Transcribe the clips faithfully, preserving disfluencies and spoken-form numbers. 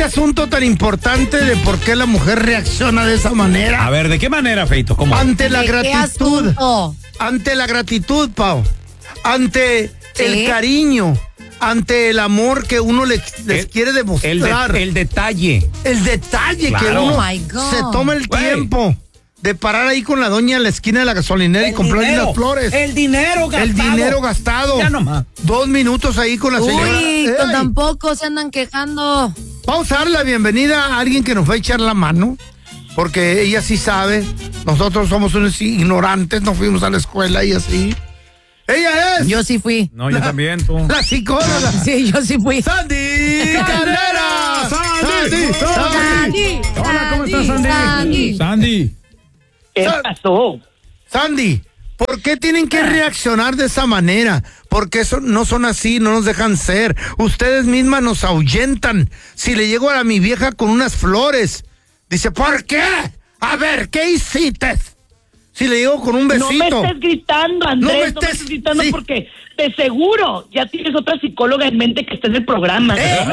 asunto tan importante de por qué la mujer reacciona de esa manera. A ver, ¿de qué manera, Feito? ¿Cómo? Ante la ¿De qué gratitud. asunto? Ante la gratitud, Pau. Ante ¿Sí? el cariño. Ante el amor que uno les, les El- quiere El, demostrar. de- el detalle. El detalle que Claro. uno Oh my God. se toma el Güey. tiempo de parar ahí con la doña en la esquina de la gasolinera y comprarle dinero, unas flores. El dinero gastado. El dinero gastado. Ya nomás. Dos minutos ahí con la señora. Uy, Ey, pues tampoco se andan quejando. Vamos a darle la bienvenida a alguien que nos va a echar la mano, porque ella sí sabe. Nosotros somos unos ignorantes, no fuimos a la escuela y así. Ella es Yo sí fui. No, yo también, tú. la psicóloga. Sí, yo sí fui. Sandy Caldera. Sandy, Sandy. Hola, ¿cómo estás, Sandy? Sandy. Sandy. ¿Qué Sa- pasó? Sandy, ¿por qué tienen que reaccionar de esa manera? Porque eso no son así, no nos dejan ser. Ustedes mismas nos ahuyentan. Si le llego a mi vieja con unas flores, dice, ¿por qué? A ver, ¿qué hiciste? Si le llego con un besito. No me estés gritando, Andrés, No no me me estés- estés, gritando sí. porque de seguro ya tienes otra psicóloga en mente que esté en el programa.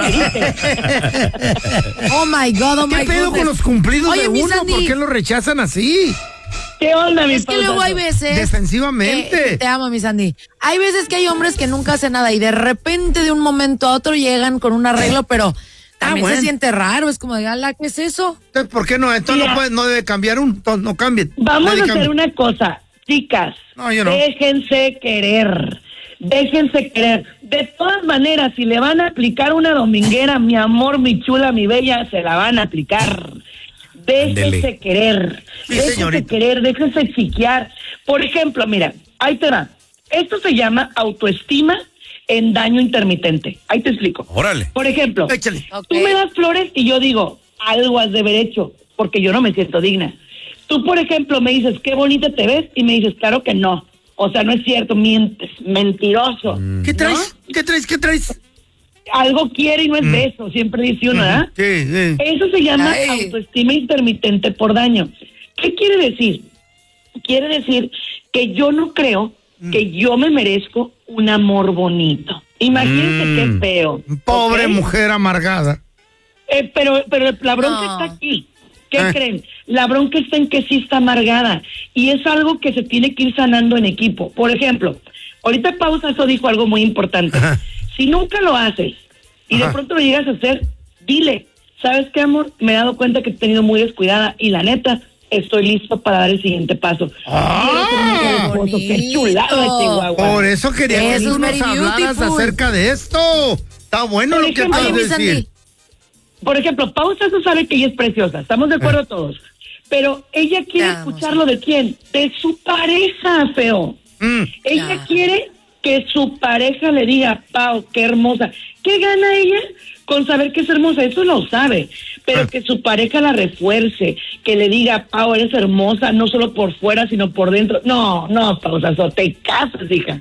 Oh my God, oh my ¿Qué pedo goodness. con los cumplidos Oye, de mi uno? Sandy, ¿Por qué lo rechazan así? ¿Qué onda, mi es que luego hay pausazo? veces. Defensivamente. que- te amo, mi Sandy. Hay veces que hay hombres que nunca hacen nada y de repente de un momento a otro llegan con un arreglo, pero también bueno. se siente raro. Es como de, ala, ¿qué es eso? Entonces, ¿por qué no? Entonces no, Mira. puede- no debe cambiar un, entonces no cambien. Vamos Nadie a hacer cambia. una cosa, chicas. No, yo no. Déjense querer. Déjense querer. De todas maneras, si le van a aplicar una dominguera, mi amor, mi chula, mi bella, se la van a aplicar. Déjense Ándele. querer. Sí, déjense señorita. querer, déjense psiquiar. Por ejemplo, mira, ahí te va. Esto se llama autoestima en daño intermitente. Ahí te explico. Órale. Por ejemplo, Échale. Ok. tú me das flores y yo digo, algo has de haber hecho, porque yo no me siento digna. Tú, por ejemplo, me dices, qué bonita te ves, y me dices, claro que no. O sea, no es cierto, mientes, mentiroso. ¿Qué traes? ¿Qué traes? ¿Qué traes? Algo quiere y no es beso, siempre dice uno, ¿verdad? Sí, sí. Eso se llama Ay. autoestima intermitente por daño. ¿Qué quiere decir? Quiere decir que yo no creo que yo me merezco un amor bonito. Imagínense Mm. qué feo. Pobre ¿ok? mujer amargada. Eh, pero, pero la bronca No. está aquí. ¿Qué Eh. creen? La bronca está en que sí está amargada. Y es algo que se tiene que ir sanando en equipo. Por ejemplo, ahorita Pausa eso dijo algo muy importante. Ajá. Si nunca lo haces y de Ajá. pronto lo llegas a hacer, dile, ¿sabes qué, amor? Me he dado cuenta que te he tenido muy descuidada y la neta, estoy listo para dar el siguiente paso. Ah. Quiero ser un mejor esposo. ¡Qué chulado de Chihuahua! Por eso quería que Eso tú es nos very hablaras beautiful. acerca de esto. Está bueno Por lo que ejemplo, acabas Oye, de mi Sandy. decir. Por ejemplo, Pausa eso sabe que ella es preciosa, estamos de acuerdo todos. Pero ella quiere Te amo, escucharlo de quién? De su pareja, feo. Mm. Ella Claro. quiere que su pareja le diga, Pau, qué hermosa. ¿Qué gana ella con saber que es hermosa? Eso lo sabe. Pero Ah. que su pareja la refuerce, que le diga, Pau, eres hermosa, no solo por fuera, sino por dentro. No, no, Pausazo, te casas, hija.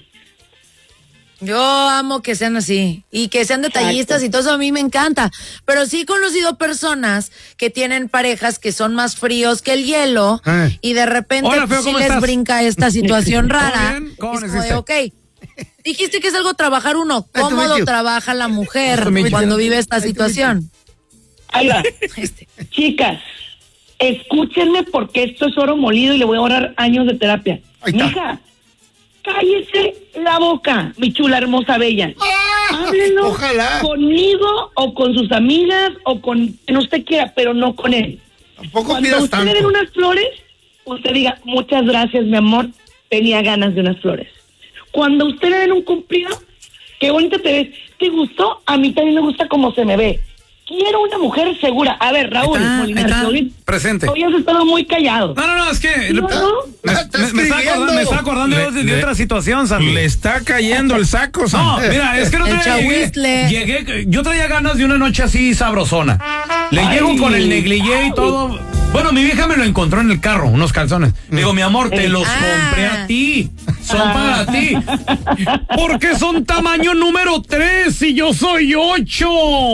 Yo amo que sean así y que sean detallistas Exacto. y todo eso a mí me encanta. Pero sí he conocido personas que tienen parejas que son más fríos que el hielo Ah. y de repente Hola, pues, feo, sí ¿cómo les estás? brinca esta situación rara. bien? ¿Cómo Es como de, necesitas? ok, dijiste que es algo trabajar uno. Nice to meet ¿Cómo you. trabaja la mujer Nice to meet you. cuando vive esta Nice to meet you. situación? Ahí va. Este, Chicas, escúchenme porque esto es oro molido y le voy a ahorrar años de terapia. Ahí está. Mija, cállese la boca, mi chula hermosa bella. Háblenlo ojalá. conmigo o con sus amigas o con quien usted quiera, pero no con él. Tampoco Cuando pidas usted le den tanto. unas flores, usted diga, muchas gracias, mi amor, tenía ganas de unas flores. Cuando usted le den un cumplido, qué bonita te ves. ¿Te gustó? A mí también me gusta cómo se me ve. Quiero una mujer segura. A ver, Raúl, Ahí está, Molinar, ahí está. hoy- Presente. hoy has estado muy callado. No, no, no, es que... No, no. Me, Está me- me estaba escribiendo. acordando, me estaba acordando Le- yo de, de le- otra situación, Sandy. Le está cayendo el saco, No, Sam. mira, es que no El traía, llegué, chahuizle. llegué, yo traía ganas de una noche así sabrosona. Le Ay. llego con el negligé y todo. Bueno, mi vieja me lo encontró en el carro, unos calzones. Le digo, mi amor, te los Ah. compré a ti. Son para ti. Porque son tamaño número tres y yo soy ocho.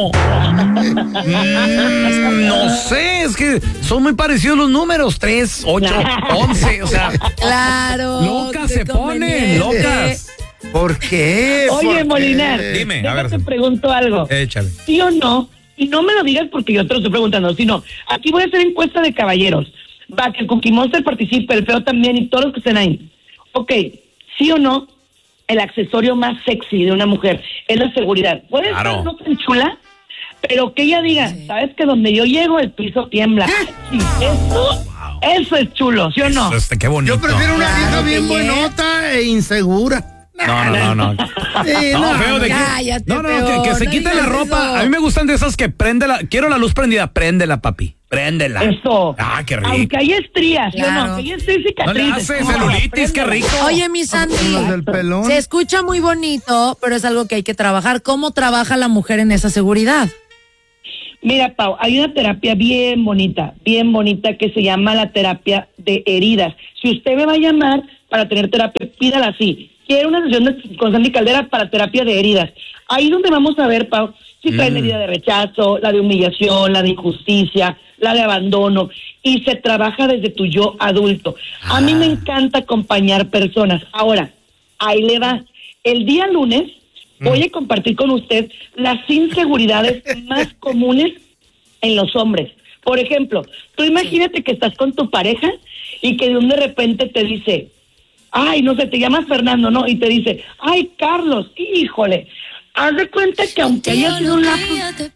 Mm, no sé, es que son muy parecidos los números. Tres, ocho, once, o sea, claro. locas qué se ponen, conveniente. locas. ¿Por qué? Oye, ¿Por qué? Molinar, Dime, a ver. te pregunto algo. Échale. ¿Sí o no Y no me lo digas porque yo te lo estoy preguntando, sino aquí voy a hacer encuesta de caballeros. Va, que el Cookie Monster participe, el feo también y todos los que estén ahí. Ok, ¿sí o no? El accesorio más sexy de una mujer es la seguridad. Puede Claro. ser no tan chula, pero que ella diga, ¿sabes que donde yo llego el piso tiembla? Sí, eso, eso es chulo, ¿sí o no? Este, qué bonito. Yo prefiero una Claro, vieja bien belleza. buenota e insegura. No, no, no, no. Sí, No, no, feo de que. cállate, No, no, feo, que, que se no quite digas la ropa. eso. A mí me gustan de esas que prende la. Quiero la luz prendida. Préndela, papi. Préndela. Eso. Ah, qué rico. Aunque hay estrías, ¿sí o Claro. no? Que hay estrías y No le cicatrices. hace ¿cómo no? celulitis, qué rico. Oye, mi Sandy, Los del pelón. se escucha muy bonito, pero es algo que hay que trabajar. ¿Cómo trabaja la mujer en esa seguridad? Mira, Pau, hay una terapia bien bonita, bien bonita que se llama la terapia de heridas. Si usted me va a llamar para tener terapia, pídala así. Quiero una sesión de, con Sandy Caldera para terapia de heridas. Ahí donde vamos a ver, Pau, si traen herida de rechazo, la de humillación, la de injusticia, la de abandono, y se trabaja desde tu yo adulto. A mí me encanta acompañar personas. Ahora, ahí le va. El día lunes voy a compartir con usted las inseguridades más comunes en los hombres. Por ejemplo, tú imagínate que estás con tu pareja y que de un de repente te dice, ay, no sé, te llamas Fernando, ¿no? Y te dice, ay, Carlos, híjole, haz de cuenta que aunque haya sido un lapsus,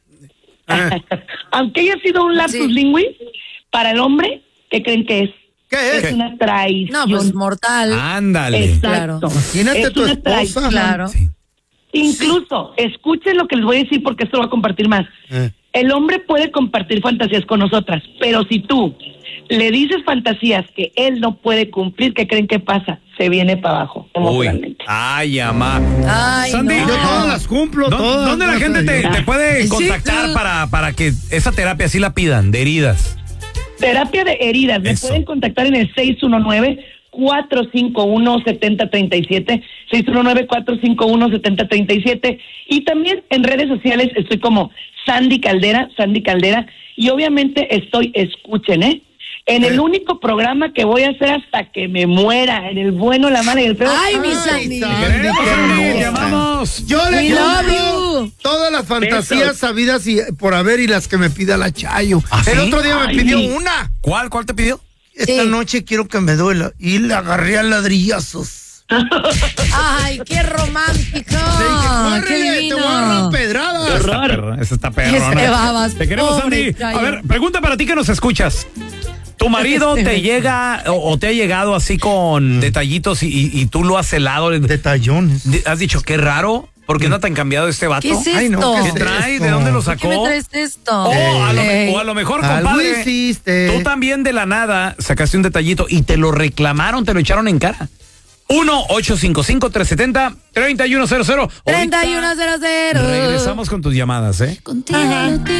aunque haya sido un lapsus Sí. linguis, para el hombre, ¿qué creen que es? ¿Qué es? Es una traición. No, pues mortal. Ándale. Exacto. Imagínate Es tu una esposa. traición. Claro. Sí. Incluso, escuchen lo que les voy a decir porque esto lo voy a compartir más. Eh. El hombre puede compartir fantasías con nosotras, pero si tú le dices fantasías que él no puede cumplir, ¿qué creen que pasa? Se viene para abajo, Uy. emocionalmente. Ay, amá. Ay, Sandy, no. Yo todas las cumplo, ¿Dó- todas. ¿Dónde la gracias gente a te, Dios. te puede Sí, contactar claro. para, para que esa terapia sí la pidan, de heridas? Terapia de heridas, me Eso. pueden contactar en el seis uno nueve, cuatro cinco uno, siete cero tres siete, seis uno nueve, cuatro cinco uno, siete cero tres siete, y también en redes sociales estoy como Sandy Caldera, Sandy Caldera, y obviamente estoy, escuchen, ¿eh? En el único programa que voy a hacer hasta que me muera, en el bueno, la mala y el feo. Ay, mi Ay, Sandy. Sandy. Queremos, qué Sandy, hermosa. te amamos. Yo le We love cumplo you. todas las fantasías Besos. sabidas y por haber y las que me pida la Chayo. ¿Ah, El sí? otro día me Ay. pidió una. ¿Cuál? ¿Cuál te pidió? Esta Sí. noche quiero que me duela. Y la agarré a ladrillazos. Ay, qué romántico. Le dije, Ah, qué córrele, te voy a agarrar divino. pedradas. Esa está perra, esa está perrona. Ese babas, Te queremos, pobre Sandy. Chayo. A ver, pregunta para ti que nos escuchas. ¿Tu marido Este te güey. llega o, o te ha llegado así con detallitos y, y- y tú lo has helado? Detallones. De- ¿Has dicho qué raro? ¿Por qué no tan cambiado este vato? ¿Qué es esto? Ay, no, ¿Qué ¿qué trae? esto? ¿De dónde lo ¿Por qué me sacó? traes esto? O a, lo, Ey. o a lo mejor, Algo compadre, hiciste. tú también de la nada sacaste un detallito y te lo reclamaron, te lo echaron en cara. uno ocho cinco cinco, tres siete cero, tres uno cero cero. treinta y uno cero cero. Regresamos con tus llamadas, ¿eh? Contigo no te